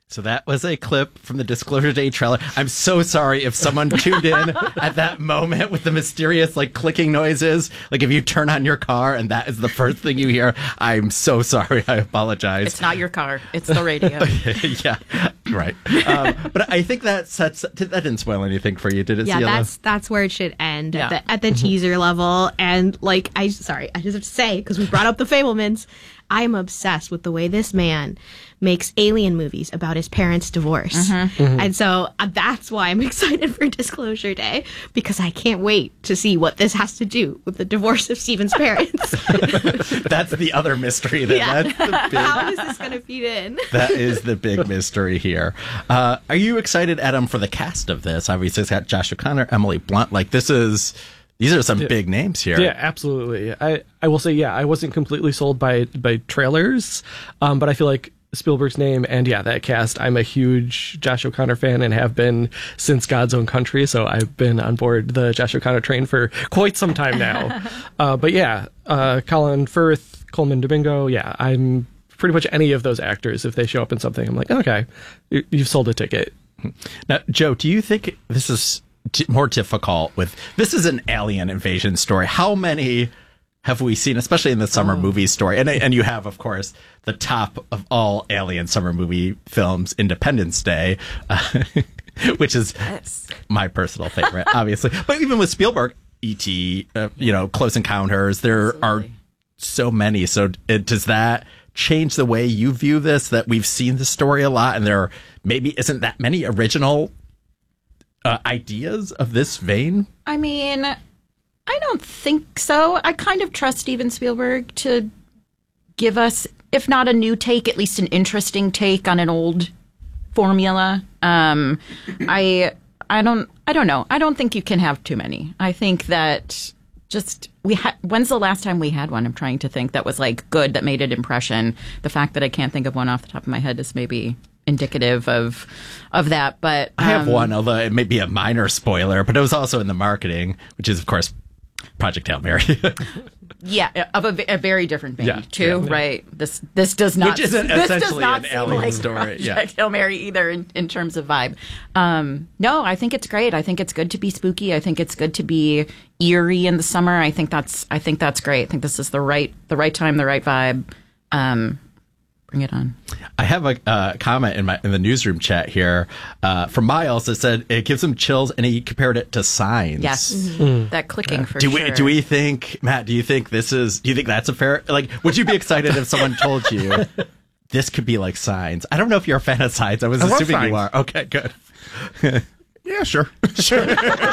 So that was a clip from the Disclosure Day trailer. I'm so sorry if someone tuned in at that moment with the mysterious, like, clicking noises. Like, if you turn on your car and that is the first thing you hear, I'm so sorry. I apologize. It's not your car. It's the radio. Yeah, right. But I think that that didn't spoil anything for you, did it, Cielo? Yeah, that's where it should end, at the teaser level. And, like, I just have to say, because we brought up the Fabelmans, I am obsessed with the way this man makes alien movies about his parents' divorce. And so that's why I'm excited for Disclosure Day, because I can't wait to see what this has to do with the divorce of Steven's parents. That's the other mystery. That's the big, how is this going to feed in? That is the big mystery here. Are you excited, Adam, for the cast of this? Obviously, it's got Josh O'Connor, Emily Blunt. Like, these are some big names here. Yeah, absolutely. I will say, I wasn't completely sold by trailers, but I feel like Spielberg's name and that cast, I'm a huge Josh O'Connor fan and have been since God's Own Country, so I've been on board the Josh O'Connor train for quite some time now. But Colin Firth, Coleman Domingo, I'm pretty much any of those actors. If they show up in something, I'm like, okay, you've sold a ticket. Now, Joe, do you think this is more difficult this is an alien invasion story? How many have we seen, especially in the summer movie story? And you have, of course, the top of all alien summer movie films, Independence Day, which is my personal favorite, obviously. But even with Spielberg, E.T., Close Encounters, there are so many. So does that change the way you view this, that we've seen the story a lot and there maybe isn't that many original ideas of this vein? I mean, I don't think so. I kind of trust Steven Spielberg to give us, if not a new take, at least an interesting take on an old formula. I don't know. I don't think you can have too many. I think that when's the last time we had one? I'm trying to think that was like good, that made an impression. The fact that I can't think of one off the top of my head is maybe indicative of that. But I have one, although it may be a minor spoiler, but it was also in the marketing, which is, of course, Project Hail Mary. Of a very different vein, too, right? This does not, which isn't essentially an alien like story. Project Hail Mary either in terms of vibe. No, I think it's great. I think it's good to be spooky. I think it's good to be eerie in the summer. I think that's great. I think this is the right time, the right vibe. Bring it on. I have a comment in the newsroom chat here from Miles that said it gives him chills, and he compared it to Signs. Yes, that clicking for sure. Do we think, Matt? Do you think that's a fair? Like, would you be excited if someone told you this could be like Signs? I don't know if you're a fan of Signs. I was assuming you are. Okay, good. Yeah, sure. I'm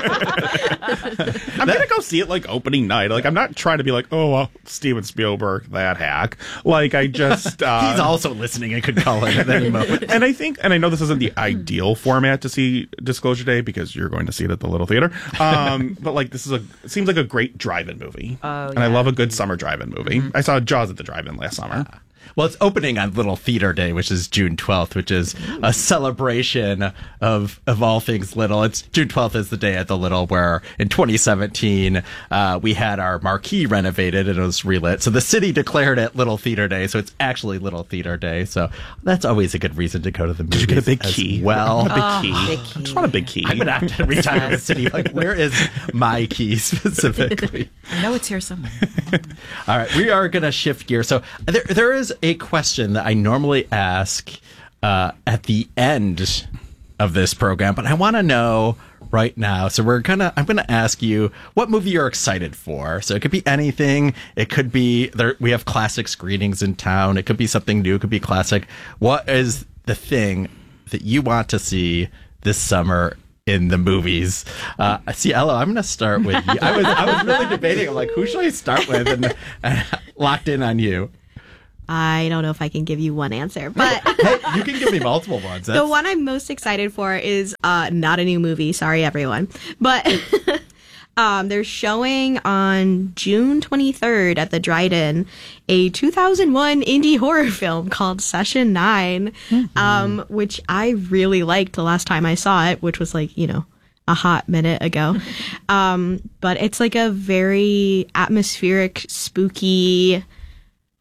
gonna go see it like opening night. Like, I'm not trying to be like, oh, well, Steven Spielberg, that hack. Like, I just he's also listening and could call in at any moment. And I know this isn't the ideal format to see Disclosure Day because you're going to see it at the Little Theater. But like, it seems like a great drive-in movie. And I love a good summer drive-in movie. I saw Jaws at the drive-in last summer. Well, it's opening on Little Theater Day, which is June 12th, which is a celebration of all things Little. June 12th is the day at the Little where in 2017 we had our marquee renovated and it was relit. So the city declared it Little Theater Day, so it's actually Little Theater Day. So that's always a good reason to go to the movies. Did you get a big key? Well, a big key. I just want a big key. I'm gonna have to reach out to the city. Like, where is my key specifically? I know it's here somewhere. All right, we are gonna shift gears. So there is a question that I normally ask at the end of this program, but I want to know right now. So I'm gonna ask you what movie you're excited for. So it could be anything. It could be we have classic screenings in town. It could be something new. It could be classic. What is the thing that you want to see this summer in the movies? Cielo, I'm going to start with you. I was really debating. I'm like, who should I start with? And locked in on you. I don't know if I can give you one answer, but hey, you can give me multiple ones. The one I'm most excited for is not a new movie. Sorry, everyone. But they're showing on June 23rd at the Dryden a 2001 indie horror film called Session 9, which I really liked the last time I saw it, which was like, a hot minute ago. But it's like a very atmospheric, spooky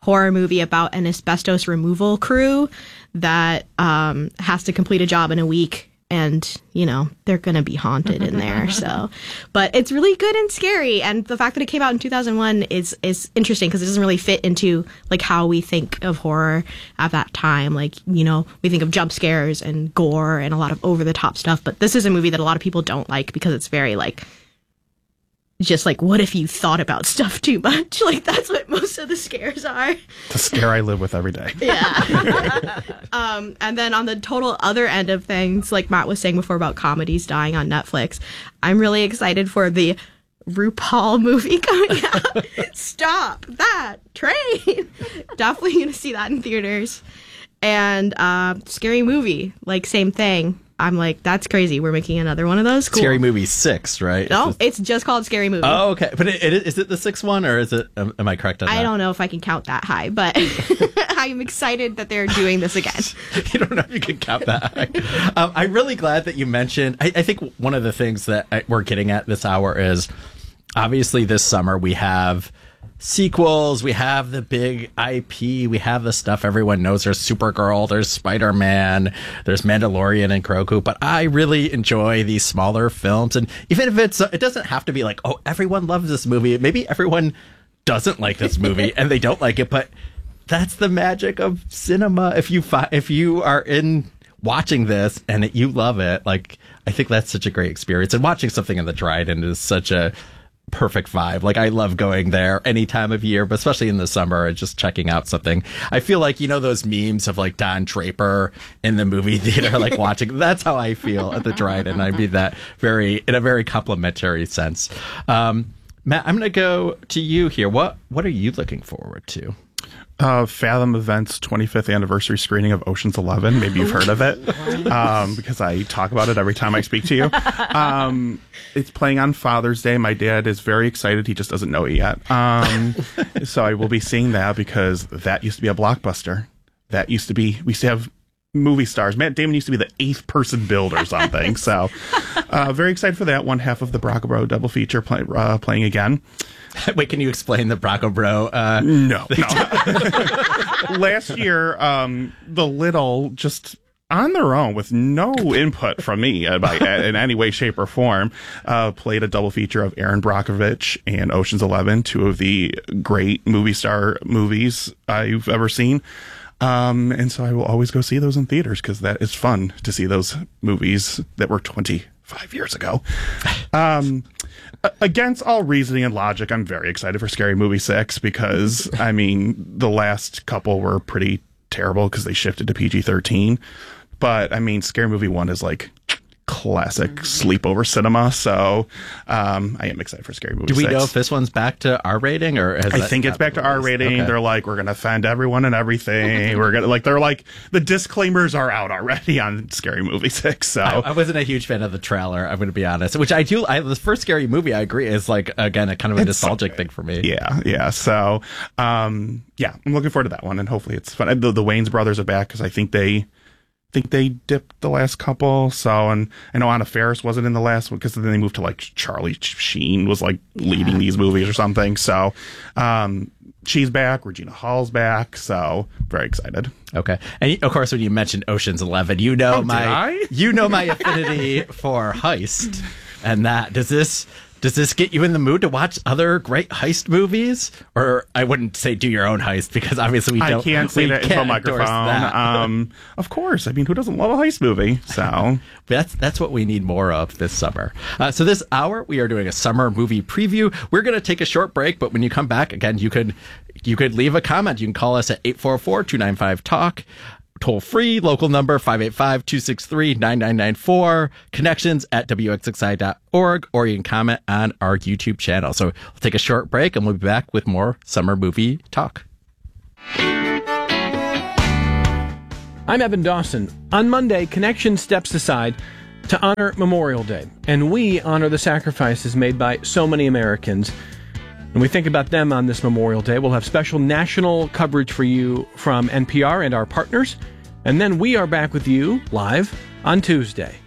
horror movie about an asbestos removal crew that has to complete a job in a week. And, you know, they're going to be haunted in there. So, but it's really good and scary. And the fact that it came out in 2001 is interesting because it doesn't really fit into like how we think of horror at that time. Like, you know, we think of jump scares and gore and a lot of over the top stuff. But this is a movie that a lot of people don't like because it's very like, just like, what if you thought about stuff too much? Like, that's what most of the scares are. The scare I live with every day. Yeah. And then on the total other end of things, like Matt was saying before about comedies dying on Netflix, I'm really excited for the RuPaul movie coming out. Stop that train. Definitely going to see that in theaters. And Scary Movie, like, same thing. I'm like, that's crazy. We're making another one of those. Cool. Scary Movie 6, right? No, it's just called Scary Movie. Oh, okay. But is it the sixth one, or is it? Am I correct on that? I don't know if I can count that high, but I'm excited that they're doing this again. You don't know if you can count that high. I'm really glad that you mentioned. I think one of the things that we're getting at this hour is obviously this summer we have sequels, we have the big IP, we have the stuff everyone knows. There's Supergirl, there's Spider-Man, there's Mandalorian and Grogu, but I really enjoy these smaller films. And even if it doesn't have to be like, oh, everyone loves this movie. Maybe everyone doesn't like this movie and they don't like it, but that's the magic of cinema. If you are in watching this and you love it, like, I think that's such a great experience. And watching something in the Dryden is such a perfect vibe. Like, I love going there any time of year, but especially in the summer and just checking out something. I feel like, you know, those memes of like Don Draper in the movie theater, like watching, that's how I feel at the Dryden. I mean that in a very complimentary sense. Matt, I'm going to go to you here. What are you looking forward to? Fathom Events 25th anniversary screening of Ocean's 11. Maybe you've heard of it, because I talk about it every time I speak to you. It's playing on Father's Day. My dad is very excited. He just doesn't know it yet. So I will be seeing that because that used to be a blockbuster. We used to have movie stars. Matt Damon used to be the 8th person build or something. So very excited for that. One half of the Bracco Bro double feature playing again. Wait, can you explain the Bracco Bro? No. Last year, the Little, just on their own, with no input from me in any way, shape, or form, played a double feature of Aaron Brockovich and Ocean's 11, two of the great movie star movies I've ever seen. And so I will always go see those in theaters because that is fun to see those movies that were 25 years ago. Against all reasoning and logic, I'm very excited for Scary Movie 6 because, I mean, the last couple were pretty terrible because they shifted to PG-13. But, I mean, Scary Movie 1 is like classic sleepover cinema. So I am excited for Scary Movie 6. Do we know if this one's back to R rating, or I think it's back to R rating. Okay. They're like, we're going to offend everyone and everything. We're going to they're like, the disclaimers are out already on Scary Movie 6. So I wasn't a huge fan of the trailer, I'm going to be honest, which I do. The first Scary Movie, I agree, is like, again, a kind of a nostalgic thing for me. Yeah. So, I'm looking forward to that one, and hopefully it's fun. The Wayans brothers are back because I think they dipped the last couple. So, and I know Anna Faris wasn't in the last one because then they moved to like Charlie Sheen was like leading these movies or something. So, she's back. Regina Hall's back. So very excited. Okay. And of course, when you mentioned Ocean's 11, you know my affinity for heist, and that does this get you in the mood to watch other great heist movies? Or I wouldn't say do your own heist because obviously I can't say that into a microphone. Of course. I mean, who doesn't love a heist movie? So that's what we need more of this summer. So this hour we are doing a summer movie preview. We're going to take a short break, but when you come back again, you could leave a comment. You can call us at 844-295-TALK. Toll free, local number 585-263-9994, connections at wxxi.org, or you can comment on our YouTube channel. So we'll take a short break and we'll be back with more summer movie talk. I'm Evan Dawson. On Monday, Connection steps aside to honor Memorial Day, and we honor the sacrifices made by so many Americans. And we think about them on this Memorial Day. We'll have special national coverage for you from NPR and our partners. And then we are back with you live on Tuesday.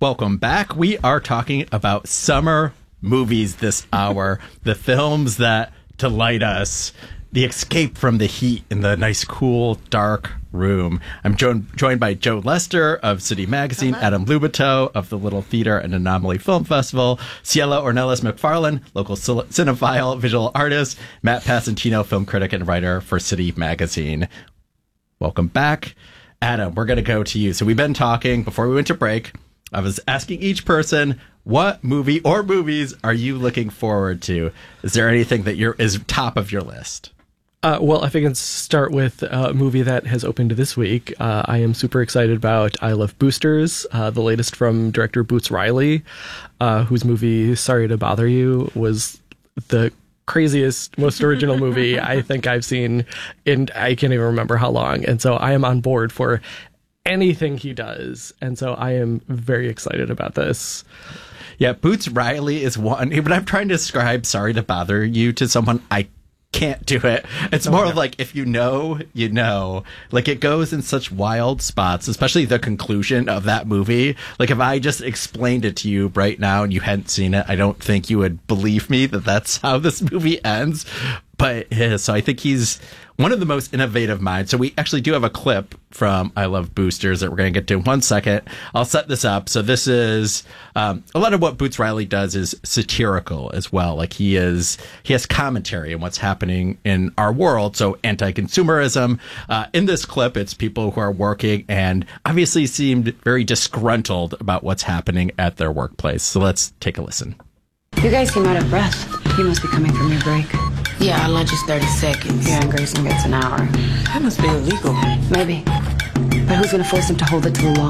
Welcome back. We are talking about summer movies this hour, the films that delight us, the escape from the heat in the nice, cool, dark room. I'm joined by Joe Lester of City Magazine, Adam Lubito of the Little Theater and Anomaly Film Festival, Cielo Ornelas McFarlane, local cinephile, visual artist, Matt Passantino, film critic and writer for City Magazine. Welcome back. Adam, we're going to go to you. So we've been talking before we went to break. I was asking each person, what movie or movies are you looking forward to? Is there anything that is top of your list? Well, if I can start with a movie that has opened this week, I am super excited about I Love Boosters, the latest from director Boots Riley, whose movie Sorry to Bother You was the craziest, most original movie I think I've seen in I can't even remember how long. And so I am on board for anything he does. And so I am very excited about this. Yeah, Boots Riley is one. When I'm trying to describe Sorry to Bother You to someone, I can't do it. It's more of like, if you know, you know. Like, it goes in such wild spots, especially the conclusion of that movie. Like, if I just explained it to you right now and you hadn't seen it, I don't think you would believe me that that's how this movie ends. But so I think he's one of the most innovative minds. So we actually do have a clip from I Love Boosters that we're going to get to in 1 second. I'll set this up. So this is a lot of what Boots Riley does is satirical as well. Like he has commentary on what's happening in our world. So anti-consumerism. In this clip, it's people who are working and obviously seemed very disgruntled about what's happening at their workplace. So let's take a listen. You guys seem out of breath. You must be coming from your break. Yeah, our lunch is 30 seconds. Yeah, and Grayson gets an hour. That must be illegal. Maybe. But who's gonna force him to hold it to the law?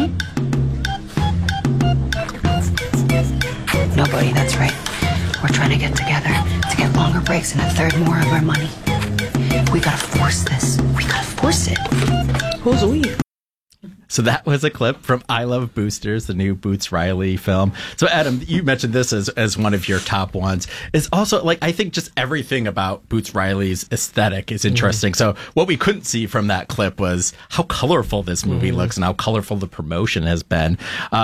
Nobody, that's right. We're trying to get together to get longer breaks and a third more of our money. We gotta force this. We gotta force it. Who's we? So that was a clip from I Love Boosters, the new Boots Riley film. So Adam, you mentioned this as one of your top ones. It's also like, I think just everything about Boots Riley's aesthetic is interesting. So what we couldn't see from that clip was how colorful this movie looks and how colorful the promotion has been.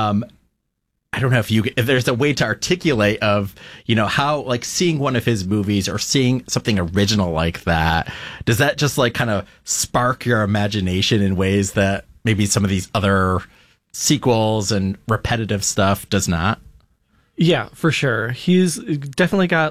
I don't know if there's a way to articulate of, how like seeing one of his movies or seeing something original like that, does that just like kind of spark your imagination in ways that maybe some of these other sequels and repetitive stuff does not? Yeah, for sure. He's definitely got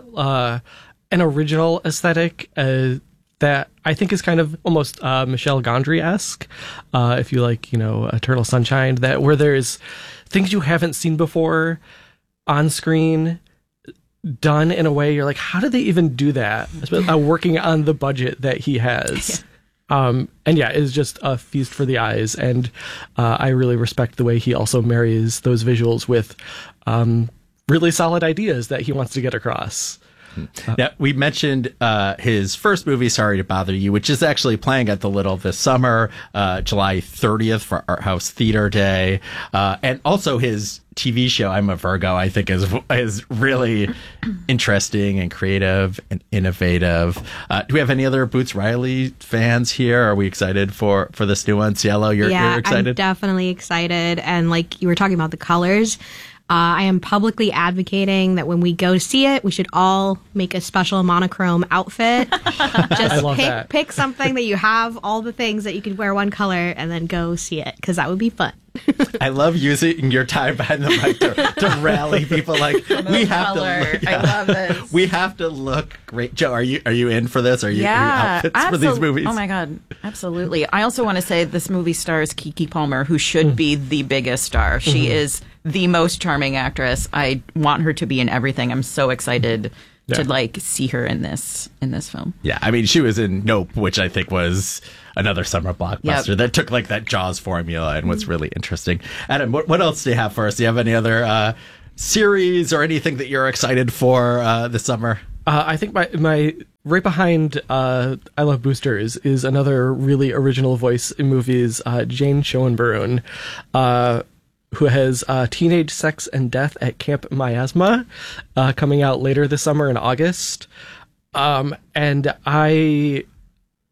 an original aesthetic that I think is kind of almost Michel Gondry-esque. If you like, Eternal Sunshine, that where there's things you haven't seen before on screen done in a way you're like, how did they even do that? Working on the budget that he has. And yeah, it's just a feast for the eyes. And I really respect the way he also marries those visuals with really solid ideas that he wants to get across. Now, we mentioned his first movie, Sorry to Bother You, which is actually playing at the Little this summer, July 30th for Art House Theater Day. And also his TV show, I'm a Virgo, I think is really interesting and creative and innovative. Do we have any other Boots Riley fans here? Are we excited for this new one? Cielo, you're excited? I'm definitely excited. And like you were talking about the colors, I am publicly advocating that when we go to see it, we should all make a special monochrome outfit. Just pick something that you have, all the things that you could wear one color, and then go see it, because that would be fun. I love using your time behind the mic to rally people. Like, we have color. to. I love this. We have to look great. Joe, are you in for this? Are you outfits for these movies? Oh my god, absolutely. I also want to say this movie stars Keke Palmer, who should be the biggest star. She is the most charming actress. I want her to be in everything. I'm so excited to see her in this film. Yeah, I mean, she was in Nope, which I think was another summer blockbuster that took like that Jaws formula and was really interesting. Adam, what else do you have for us? Do you have any other series or anything that you're excited for this summer? I think my right behind I Love Boosters is another really original voice in movies, Jane Schoenbrunn, who has Teenage Sex and Death at Camp Miasma coming out later this summer in August. And I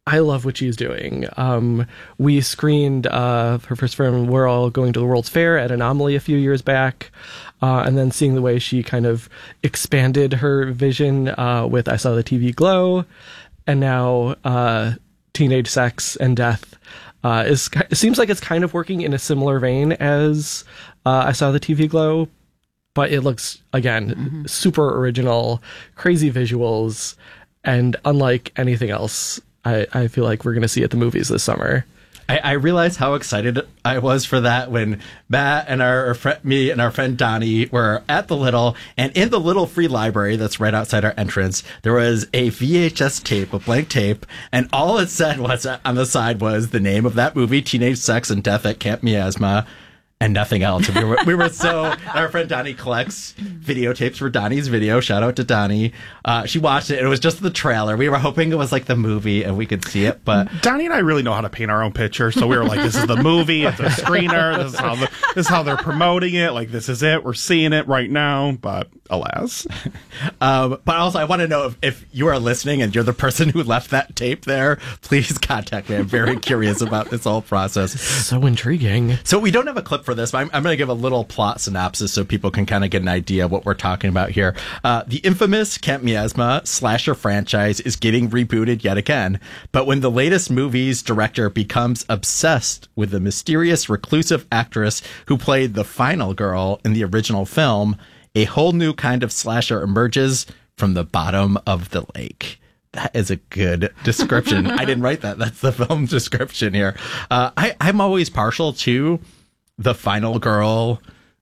I love what she's doing. We screened her first film, We're All Going to the World's Fair, at Anomaly a few years back. And then seeing the way she kind of expanded her vision with I Saw the TV Glow, and now Teenage Sex and Death. It seems like it's kind of working in a similar vein as I Saw the TV Glow, but it looks, again, super original, crazy visuals, and unlike anything else I feel like we're going to see at the movies this summer. I realized how excited I was for that when Matt and me and our friend Donnie were at the Little, and in the Little free library that's right outside our entrance, there was a VHS tape, a blank tape, and all it said was on the side was the name of that movie, Teenage Sex and Death at Camp Miasma, and nothing else. We were so. Our friend Donnie collects videotapes for Donnie's video. Shout out to Donnie. She watched it. It was just the trailer. We were hoping it was like the movie and we could see it, but Donnie and I really know how to paint our own picture. So we were like, "This is the movie. It's a screener. This is how they're promoting it. Like, this is it. We're seeing it right now." But alas. But also, I want to know if you are listening and you're the person who left that tape there. Please contact me. I'm very curious about this whole process. So intriguing. So we don't have a clip for this, but I'm going to give a little plot synopsis so people can kind of get an idea of what we're talking about here. The infamous Camp Miasma slasher franchise is getting rebooted yet again. But when the latest movie's director becomes obsessed with the mysterious reclusive actress who played the final girl in the original film, a whole new kind of slasher emerges from the bottom of the lake. That is a good description. I didn't write that. That's the film description here. I'm always partial to the final girl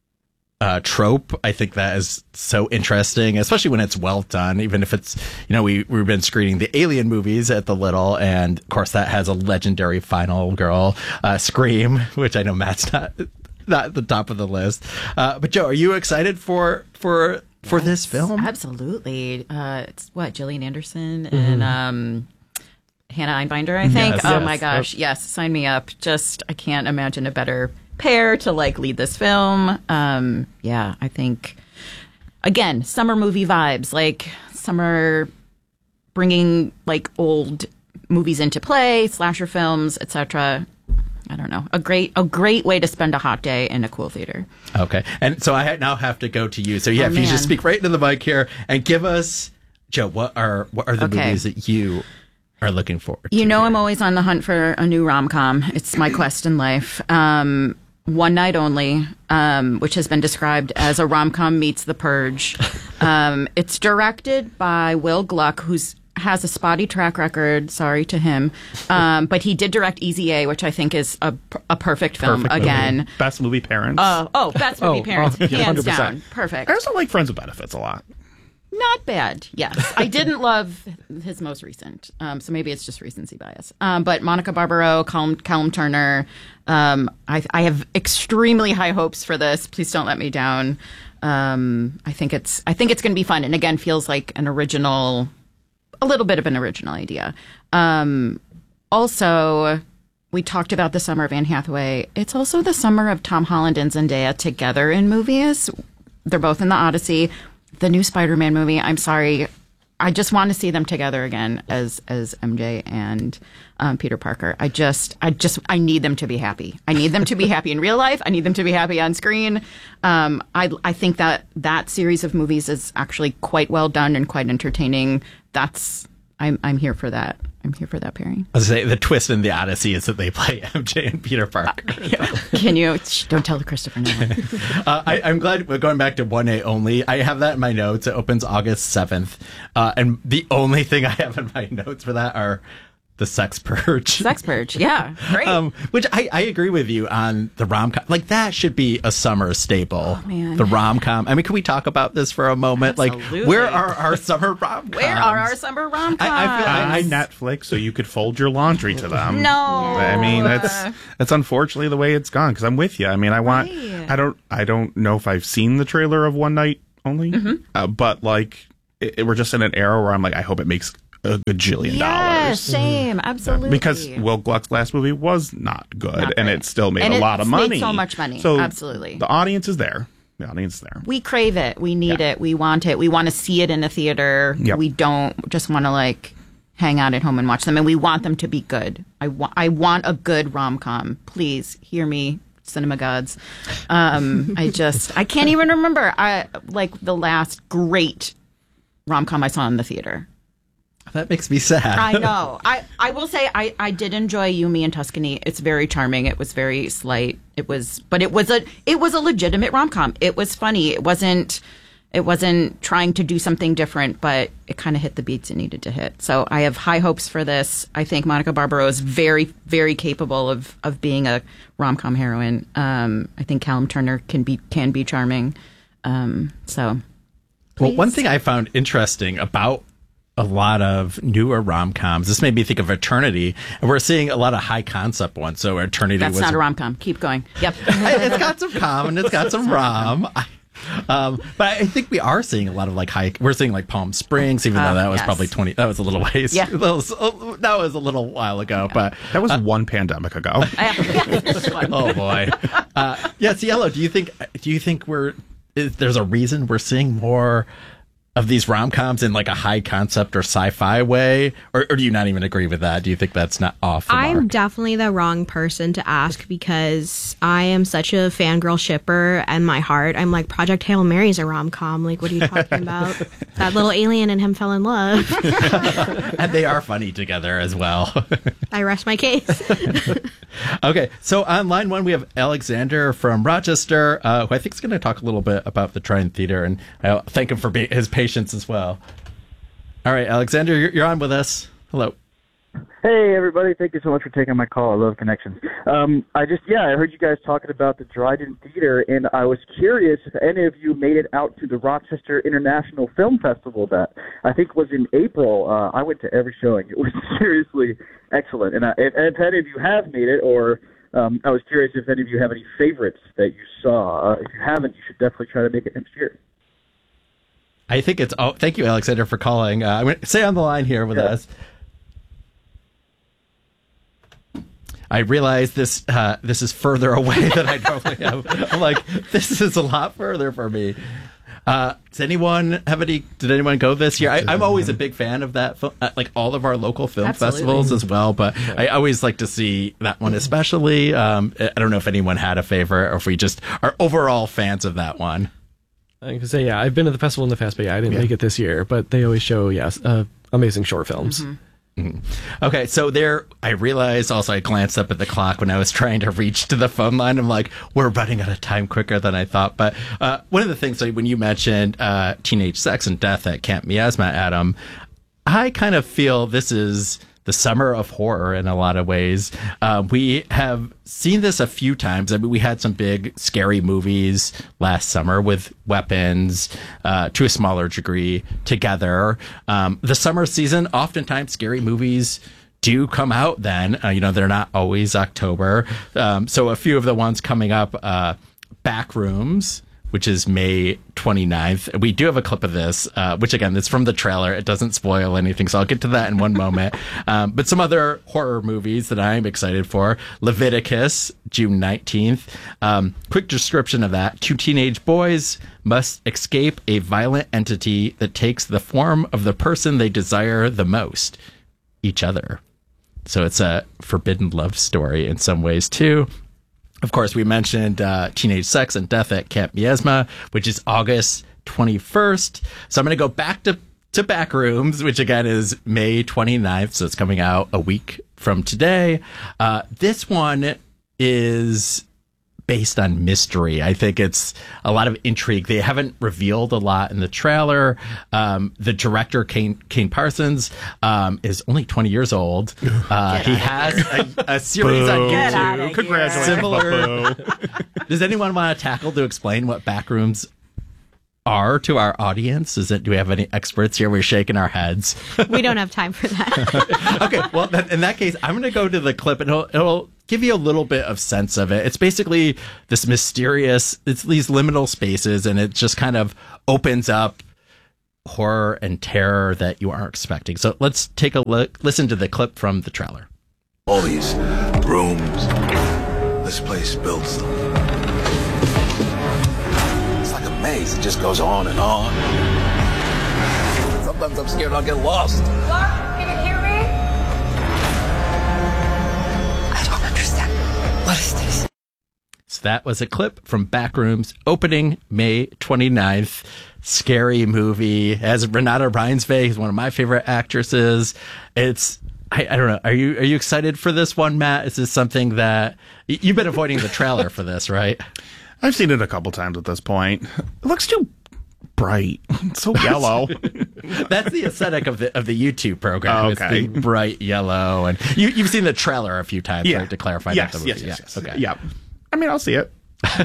trope. I think that is so interesting, especially when it's well done. Even if it's, we've been screening the Alien movies at the Little, and of course that has a legendary final girl, Scream, which I know Matt's not at the top of the list. But Joe, are you excited for this film? Absolutely. It's Gillian Anderson and Hannah Einbinder, I think. Yes, my gosh. Yes. Sign me up. I can't imagine a better pair to lead this film. I think, again, summer movie vibes, summer bringing old movies into play, slasher films, etc. I don't know. A great way to spend a hot day in a cool theater. Okay. And so I now have to go to you. So if you just speak right into the mic here and give us, Joe, what are the movies that you are looking forward to? I'm always on the hunt for a new rom-com. It's my quest in life. One Night Only, which has been described as a rom-com meets The Purge. It's directed by Will Gluck, who's has a spotty track record, sorry to him, but he did direct Easy A, which I think is a perfect film. Again, movie. Best movie, Parents. Best movie, Parents, hands 100%. down, perfect. I also like Friends with Benefits a lot. Not bad, yes. I didn't love his most recent, so maybe it's just recency bias. But Monica Barbaro, Callum Turner, I have extremely high hopes for this. Please don't let me down. I think it's going to be fun, and again, feels like a little bit of an original idea. Also, we talked about the summer of Anne Hathaway. It's also the summer of Tom Holland and Zendaya together in movies. They're both in The Odyssey. The new Spider-Man movie, I'm sorry, I just want to see them together again as MJ and Peter Parker. I need them to be happy. I need them to be happy in real life. I need them to be happy on screen. I think that series of movies is actually quite well done and quite entertaining. I'm here for that. I'm here for that pairing. I was say the twist in The Odyssey is that they play MJ and Peter Parker. Can you don't tell Christopher Nolan? I'm glad we're going back to One Night Only. I have that in my notes. It opens August 7th, and the only thing I have in my notes for that are the Sex Purge. Sex Purge, yeah, great. Which I agree with you on the rom-com. That should be a summer staple. Oh, man. The rom-com. I mean, can we talk about this for a moment? Absolutely. Where are our summer rom-coms? Where are our summer rom-coms? I Netflix so you could fold your laundry to them. No. I mean, that's unfortunately the way it's gone, because I'm with you. I mean, I don't know if I've seen the trailer of One Night Only, but we're just in an era where I'm like, I hope it makes a gajillion dollars. Same, absolutely. Because Will Gluck's last movie was not good, and it still made a lot of money. Made so much money. So absolutely. The audience is there. The audience is there. We crave it. We need it. We want it. We want to see it in a theater. Yep. We don't just want to hang out at home and watch them, and we want them to be good. I want a good rom-com. Please hear me, cinema gods. I can't even remember the last great rom-com I saw in the theater. That makes me sad. I know. I will say I did enjoy You, Me, and Tuscany. It's very charming. It was very slight. It was a legitimate rom-com. It was funny. It wasn't trying to do something different, but it kind of hit the beats it needed to hit. So I have high hopes for this. I think Monica Barbaro is very, very capable of being a rom-com heroine. I think Callum Turner can be charming. Well, one thing I found interesting about a lot of newer rom-coms, this made me think of Eternity, and we're seeing a lot of high concept ones. So Eternity That's not a rom-com. Keep going. Yep. It's got some com and it's got some rom. But I think we are seeing a lot of we're seeing Palm Springs, even though that was probably that was a little ways. Yeah. That was a little while ago, but that was one pandemic ago. Oh boy. Cielo, do you think there's a reason we're seeing more of these rom-coms in a high concept or sci-fi way, or do you not even agree with that? Do you think that's not off the mark? I'm definitely the wrong person to ask because I am such a fangirl shipper, and my heart, I'm like, Project Hail Mary is a rom-com. What are you talking about? That little alien and him fell in love. And they are funny together as well. I rest my case. Okay, so on line one, we have Alexander from Rochester, who I think is going to talk a little bit about the Trine Theater, and I thank him for his patience as well. All right, Alexander, you're on with us. Hello. Hey, everybody. Thank you so much for taking my call. I love connections. I heard you guys talking about the Dryden Theater, and I was curious if any of you made it out to the Rochester International Film Festival that I think was in April. I went to every showing. It was seriously excellent. And if any of you have made it, or I was curious if any of you have any favorites that you saw. If you haven't, you should definitely try to make it next year. I think it's... Oh, thank you, Alexander, for calling. I'm going to stay on the line here with us. I realize this is further away than I normally have. I'm like, this is a lot further for me. Does anyone did anyone go this year? I'm always a big fan of that, all of our local film festivals as well, but I always like to see that one especially. I don't know if anyone had a favorite or if we just are overall fans of that one. I can say, I've been to the festival in the past, but I didn't make it this year, but they always show, amazing short films. Mm-hmm. Mm-hmm. Okay, so I realized also I glanced up at the clock when I was trying to reach to the phone line. I'm like, we're running out of time quicker than I thought. But one of the things, when you mentioned Teenage Sex and Death at Camp Miasma, Adam, I kind of feel this is the summer of horror in a lot of ways. We have seen this a few times. I mean, we had some big scary movies last summer with Weapons, to a smaller degree, Together. The summer season, oftentimes scary movies do come out then. They're not always October. So a few of the ones coming up, Backrooms, which is May 29th. We do have a clip of this, which again, it's from the trailer. It doesn't spoil anything, so I'll get to that in one moment. But some other horror movies that I'm excited for. Leviticus, June 19th. Quick description of that. 2 teenage boys must escape a violent entity that takes the form of the person they desire the most, each other. So it's a forbidden love story in some ways, too. Of course, we mentioned Teenage Sex and Death at Camp Miasma, which is August 21st. So I'm going to go back to Backrooms, which again is May 29th. So it's coming out a week from today. This one is based on mystery. I think it's a lot of intrigue. They haven't revealed a lot in the trailer. The director, Kane Parsons, is only 20 years old. He has a series on YouTube. Congratulations. Similar. Does anyone want to tackle to explain what Backrooms are to our audience? Do we have any experts here? We're shaking our heads. We don't have time for that. Okay, well, in that case, I'm going to go to the clip, and it'll give you a little bit of sense of it. It's basically this mysterious, it's these liminal spaces, and it just kind of opens up horror and terror that you aren't expecting. So let's take a look, listen to the clip from the trailer. All these rooms, this place builds them. It's like a maze. It just goes on and on. Sometimes I'm scared I'll get lost. Clark, can you hear me? What is this? So that was a clip from Backrooms, opening May 29th. Scary movie. As Renata Reinsve is one of my favorite actresses. It's, I don't know. Are you excited for this one, Matt? Is this something that you've been avoiding the trailer for this, right? I've seen it a couple times at this point. It looks too bright. It's so yellow. That's the aesthetic of the YouTube program. Oh, It's okay. the bright yellow, and you've seen the trailer a few times, right? To clarify, yes, that the movie. yes. Okay. Yeah. I mean, I'll see it.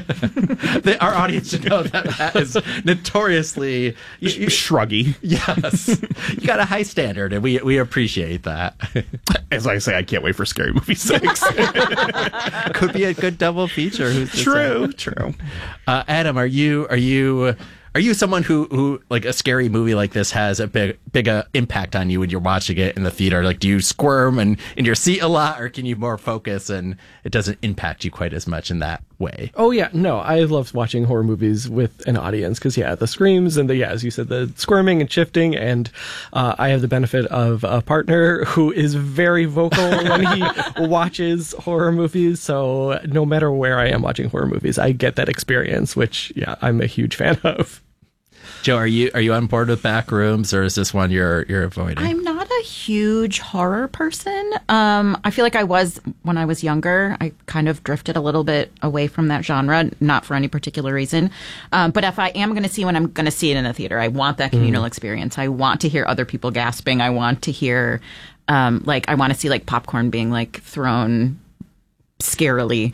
Our audience should know that is notoriously shruggy. Yes, you got a high standard, and we appreciate that. As I say, I can't wait for Scary Movie 6. Could be a good double feature. Who's to say? True. Adam, are you someone who like a scary movie like this has a big impact on you when you're watching it in the theater? Like, do you squirm in your seat a lot, or can you more focus and it doesn't impact you quite as much in that way? Oh yeah, no, I love watching horror movies with an audience because the screams and as you said, the squirming and shifting, and I have the benefit of a partner who is very vocal when he watches horror movies. So no matter where I am watching horror movies, I get that experience, which I'm a huge fan of. Joe, are you on board with Backrooms, or is this one you're avoiding? I'm not a huge horror person. I feel like I was when I was younger. I kind of drifted a little bit away from that genre, not for any particular reason. But if I am going to see one, I'm going to see it in a theater. I want that communal experience. I want to hear other people gasping. I want to hear, I want to see like popcorn being like thrown scarily.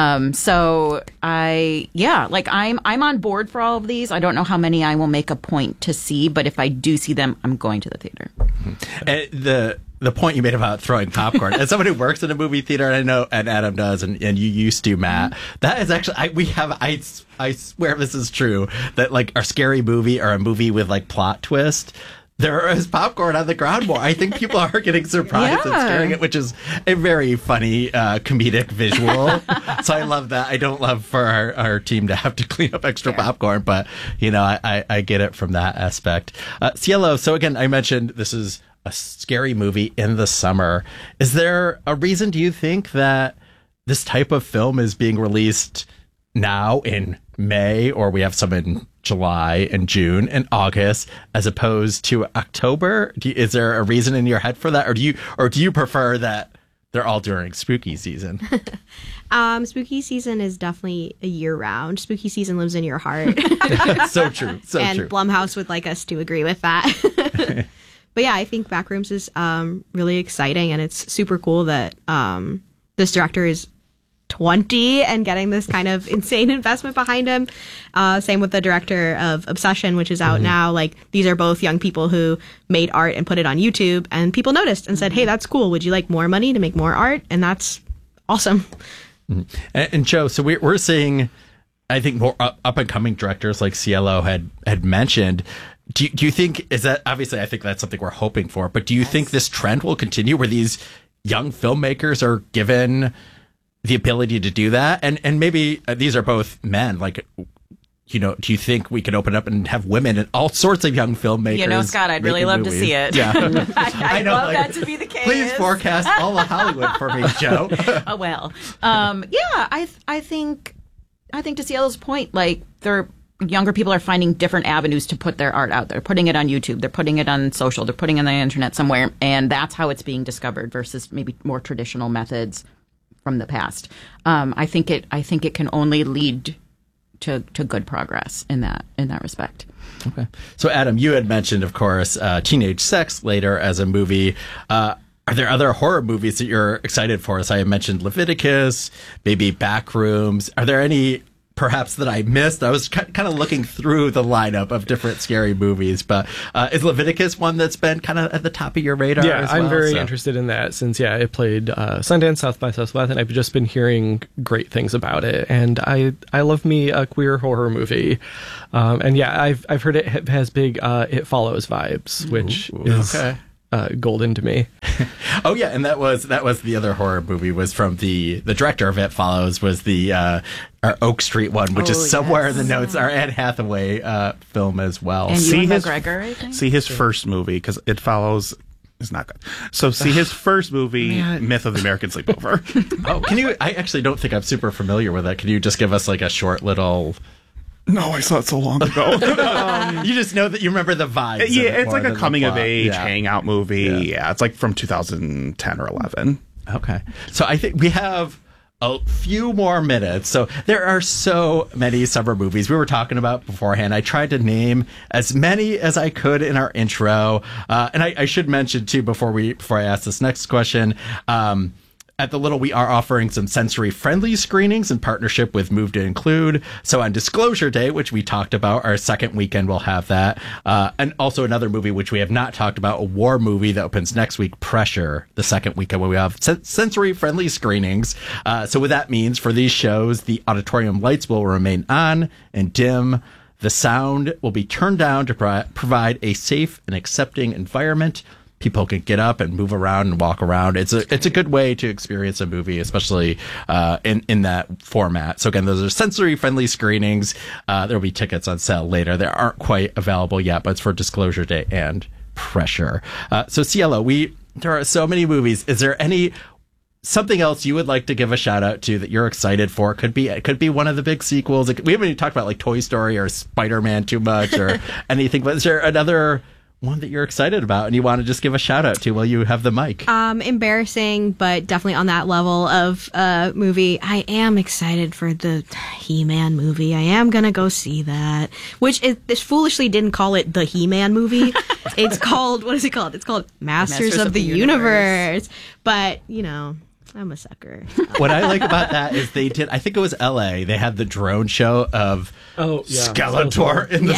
So I'm on board for all of these. I don't know how many I will make a point to see, but if I do see them, I'm going to the theater. The point you made about throwing popcorn, as someone who works in a movie theater, and I know, and Adam does, and you used to, Matt, that is actually, I swear this is true, that like our scary movie or a movie with like plot twist, there is popcorn on the ground more. I think people are getting surprised and scaring it, which is a very funny comedic visual. So I love that. I don't love for our team to have to clean up extra popcorn, but I get it from that aspect. Cielo, so again, I mentioned this is a scary movie in the summer. Is there a reason, do you think, that this type of film is being released now in May, or we have some in July and June and August, as opposed to October? Is there a reason in your head for that, or do you prefer that they're all during spooky season? Spooky season is definitely a year round. Spooky season lives in your heart. So true. So and true. Blumhouse would like us to agree with that. But yeah, I think Backrooms is really exciting, and it's super cool that this director is 20 and getting this kind of insane investment behind him. Same with the director of Obsession, which is out now. Like, these are both young people who made art and put it on YouTube, and people noticed and said, hey, that's cool. Would you like more money to make more art? And that's awesome. And Joe, so we're seeing, I think, more up and coming directors like Cielo had mentioned. Do you think, is that, obviously I think that's something we're hoping for, but do you think this trend will continue where these young filmmakers are given the ability to do that? And maybe these are both men, like, do you think we could open up and have women and all sorts of young filmmakers? Scott, I'd really love to see it. Yeah. I'd love that to be the case. Please forecast all of Hollywood for me, Joe. Oh, well. I think to Cielo's point, like, younger people are finding different avenues to put their art out there. They're putting it on YouTube. They're putting it on social. They're putting it on the internet somewhere. And that's how it's being discovered versus maybe more traditional methods from the past. I think it can only lead to good progress in that respect. Okay. So Adam, you had mentioned, of course, Teenage Sex later as a movie. Are there other horror movies that you're excited for? As I mentioned, Leviticus, maybe Backrooms. Are there any perhaps that I missed? I was kind of looking through the lineup of different scary movies, but is Leviticus one that's been kind of at the top of your radar? Yeah, as well? I'm very interested in that since, it played Sundance, South by Southwest, and I've just been hearing great things about it. And I love me a queer horror movie. I've heard it has big It Follows vibes, which is golden to me. Oh yeah, and that was the other horror movie, was from the director of It Follows, was the our Oak Street one, which is somewhere in the notes, our Anne Hathaway film as well. And Ewan McGregor, I think? See his first movie, because It Follows is not good. So see his first movie, Myth of the American Sleepover. Oh, can you? I actually don't think I'm super familiar with that. Can you just give us like a short little? No, I saw it so long ago. You just know that you remember the vibes. Yeah, it's like a coming of age hangout movie. Yeah, it's like from 2010 or 11. Okay, so I think we have a few more minutes. So there are so many summer movies we were talking about beforehand. I tried to name as many as I could in our intro. And I should mention too, before I ask this next question, at the Little, we are offering some sensory-friendly screenings in partnership with Move to Include. So on Disclosure Day, which we talked about, our second weekend, we'll have that. And also another movie, which we have not talked about, a war movie that opens next week, Pressure, the second weekend, where we have sensory-friendly screenings. So what that means for these shows, the auditorium lights will remain on and dim. The sound will be turned down to provide a safe and accepting environment. People can get up and move around and walk around. It's a good way to experience a movie, especially in that format. So again, those are sensory-friendly screenings. There will be tickets on sale later. They aren't quite available yet, but it's for Disclosure Day and Pressure. So Cielo, there are so many movies. Is there something else you would like to give a shout out to that you're excited for? It could be one of the big sequels. We haven't even talked about like Toy Story or Spider-Man too much or anything, but is there another one that you're excited about and you want to just give a shout out to while you have the mic? Embarrassing, but definitely on that level of movie. I am excited for the He-Man movie. I am gonna go see that. Which this foolishly didn't call it the He-Man movie. It's called, what is it called? It's called Masters of the Universe. But I'm a sucker. What I like about that is I think it was LA, they had the drone show of Skeletor in the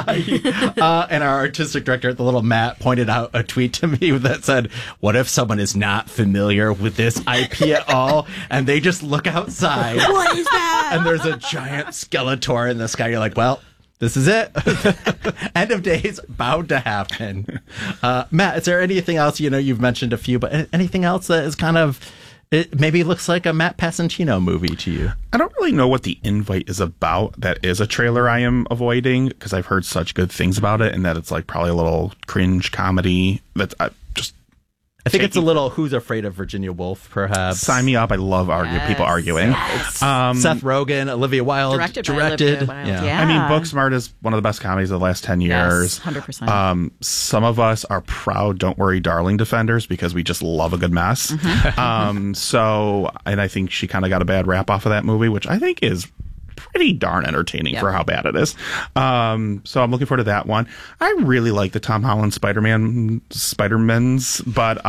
sky. And our artistic director at the Little, Matt, pointed out a tweet to me that said, what if someone is not familiar with this IP at all and they just look outside? What is that? And there's a giant Skeletor in the sky. You're like, well, this is it. End of days bound to happen. Matt, is there anything else? You've mentioned a few, but anything else that is kind of, it maybe looks like a Matt Pasantino movie to you? I don't really know what the invite is about. That is a trailer I am avoiding because I've heard such good things about it and that it's like probably a little cringe comedy. I think it's a little Who's Afraid of Virginia Woolf, perhaps. Sign me up. I love people arguing. Yes. Seth Rogen, Olivia Wilde directed. Olivia Wilde. Yeah. I mean, Booksmart is one of the best comedies of the last 10 years. Yes, 100%. Some of us are proud Don't Worry Darling defenders because we just love a good mess. Mm-hmm. And I think she kind of got a bad rap off of that movie, which I think is pretty darn entertaining for how bad it is. So I'm looking forward to that one. I really like the Tom Holland Spider-Mans, but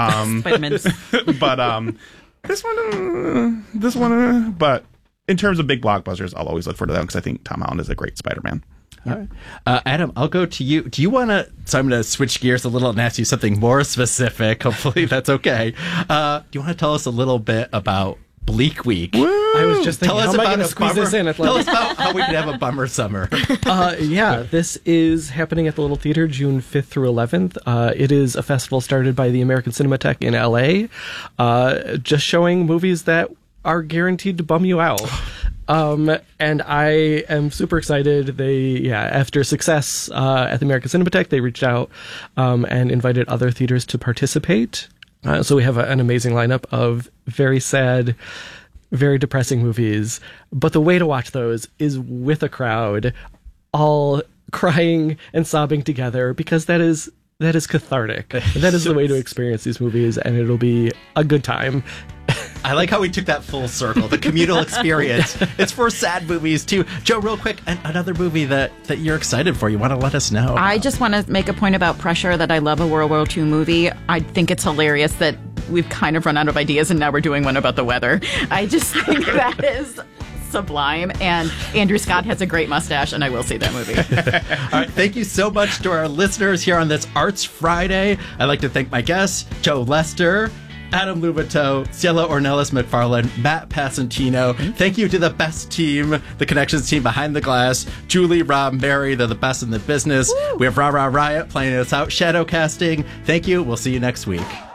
this one, but in terms of big blockbusters, I'll always look forward to them because I think Tom Holland is a great Spider-Man. All right. Adam, I'll go to you. Do you want to, so I'm going to switch gears a little and ask you something more specific. Hopefully that's okay. Do you want to tell us a little bit about Bleak Week? Woo! I was just thinking, how am I going to squeeze this in? Tell us about how we can have a bummer summer. This is happening at the Little Theater June 5th through 11th. It is a festival started by the American Cinematheque in LA, just showing movies that are guaranteed to bum you out. And I am super excited. After success at the American Cinematheque, they reached out and invited other theaters to participate. So we have an amazing lineup of very sad, very depressing movies. But the way to watch those is with a crowd, all crying and sobbing together, because that is cathartic. That is the way to experience these movies, and it'll be a good time. I like how we took that full circle, the communal experience. It's for sad movies, too. Joe, real quick, another movie that you're excited for, you want to let us know about. I just want to make a point about Pressure, that I love a World War II movie. I think it's hilarious that we've kind of run out of ideas and now we're doing one about the weather. I just think that is sublime, and Andrew Scott has a great mustache, and I will see that movie. All right, thank you so much to our listeners here on this Arts Friday. I'd like to thank my guests, Joe Lester, Adam Louvatow, Cielo Ornelas McFarland, Matt Pasantino. Thank you to the best team, the Connections team behind the glass, Julie, Rob, Mary. They're the best in the business. Woo! We have Ra Ra Riot playing us out, shadow casting. Thank you. We'll see you next week.